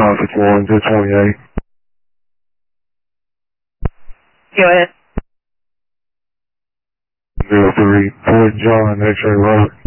561 to 28. Go ahead. 03, Fort John, X-ray Robert.